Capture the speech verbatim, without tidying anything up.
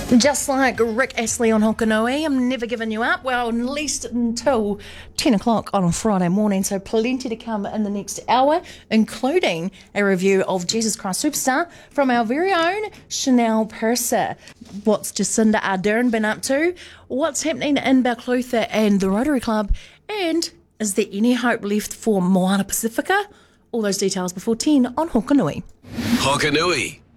Just like Rick Astley on Hokanui, I'm never giving you up. Well, at least until ten o'clock on a Friday morning, so plenty to come in the next hour, including a review of Jesus Christ Superstar from our very own Chanel Purser. What's Jacinda Ardern been up to? What's happening in Balclutha and the Rotary Club? And is there any hope left for Moana Pacifica? All those details before ten on Hokanui. Hokanui.